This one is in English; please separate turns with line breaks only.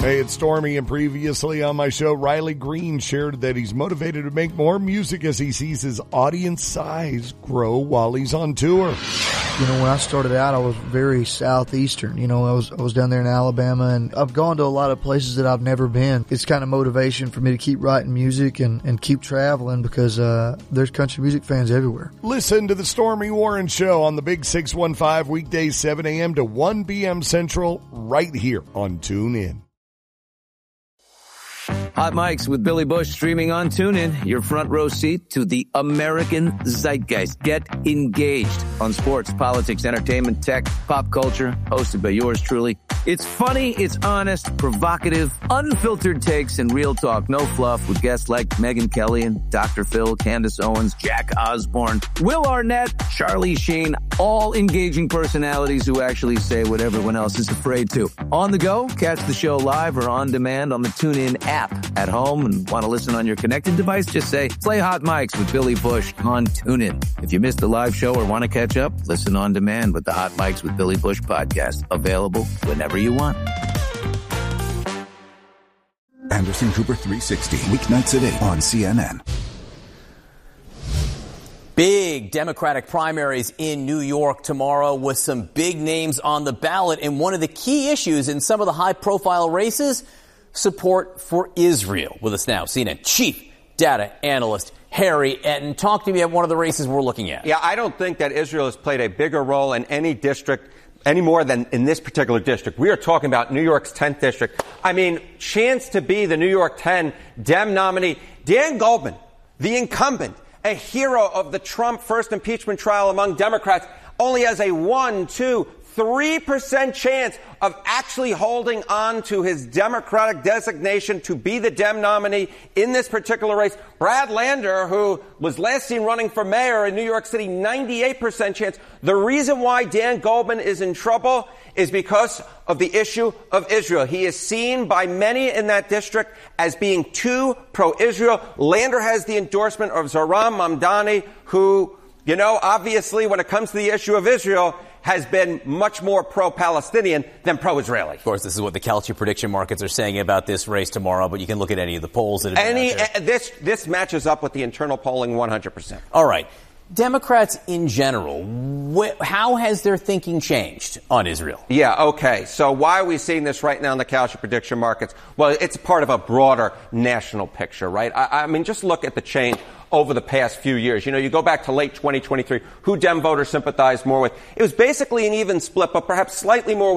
Hey, it's Stormy, and previously on my show, Riley Green shared that he's motivated to make more music as he sees his audience size grow while he's on tour.
You know, when I started out, I was very southeastern. You know, I was down there in Alabama, and I've gone to a lot of places that I've never been. It's kind of motivation for me to keep writing music and keep traveling because there's country music fans everywhere.
Listen to the Stormy Warren Show on the Big 615 weekdays 7 a.m. to 1 p.m. Central right here on TuneIn.
Hot Mics with Billy Bush streaming on TuneIn. Your front row seat to the American zeitgeist. Get engaged on sports, politics, entertainment, tech, pop culture. Hosted by yours truly. It's funny, it's honest, provocative, unfiltered takes, and real talk. No fluff with guests like Megyn Kelly and Dr. Phil, Candace Owens, Jack Osborne, Will Arnett, Charlie Sheen. All engaging personalities who actually say what everyone else is afraid to. On the go, catch the show live or on demand on the TuneIn app. At home and want to listen on your connected device, just say, play Hot Mics with Billy Bush on TuneIn. If you missed the live show or want to catch up, listen on demand with the Hot Mics with Billy Bush podcast. Available whenever you want.
Anderson Cooper 360, weeknights at 8 on CNN.
Big Democratic primaries in New York tomorrow with some big names on the ballot. And one of the key issues in some of the high-profile races, support for Israel. With us now, CNN Chief Data Analyst Harry Etten. Talk to me about one of the races we're looking at.
Yeah, I don't think that Israel has played a bigger role in any district any more than in this particular district. We are talking about New York's 10th district. I mean, chance to be the New York 10 Dem nominee. Dan Goldman, the incumbent, a hero of the Trump first impeachment trial among Democrats, only has a 3% chance of actually holding on to his Democratic designation to be the Dem nominee in this particular race. Brad Lander, who was last seen running for mayor in New York City, 98% chance. The reason why Dan Goldman is in trouble is because of the issue of Israel. He is seen by many in that district as being too pro-Israel. Lander has the endorsement of Zohran Mamdani, who, you know, obviously when it comes to the issue of Israel, has been much more pro-Palestinian than pro-Israeli.
Of course, this is what the Kalshi prediction markets are saying about this race tomorrow, but you can look at any of the polls that have been out there.
This matches up with the internal polling 100%.
All right. Democrats in general, how has their thinking changed on Israel?
Yeah, okay. So why are we seeing this right now in the Kalshi prediction markets? Well, it's part of a broader national picture, right? I mean, just look at the change over the past few years. You know, you go back to late 2023, who Dem voters sympathized more with. It was basically an even split, but perhaps slightly more